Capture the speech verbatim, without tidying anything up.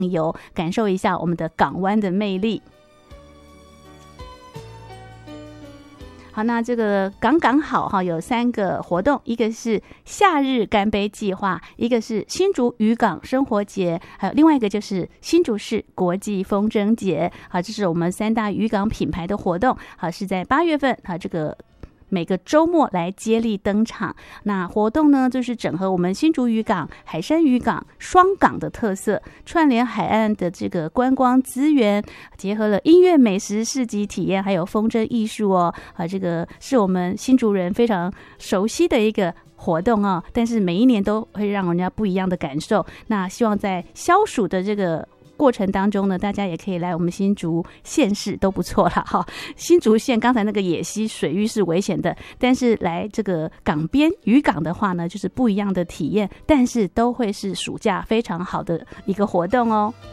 游，感受一下我们的港湾的魅力。好，那这个港港好哈，有三个活动，一个是夏日干杯计划，一个是新竹渔港生活节，还有另外一个就是新竹市国际风筝节。好，这是我们三大渔港品牌的活动，好，是在八月份啊，这个每个周末来接力登场。那活动呢，就是整合我们新竹渔港、海山渔港双港的特色，串联海岸的这个观光资源，结合了音乐、美食、市集体验，还有风筝艺术哦。啊，这个是我们新竹人非常熟悉的一个活动哦，但是每一年都会让人家不一样的感受。那希望在消暑的这个过程当中呢，大家也可以来我们新竹县市都不错啦哈。新竹县刚才那个野溪水域是危险的，但是来这个港边渔港的话呢，就是不一样的体验，但是都会是暑假非常好的一个活动哦。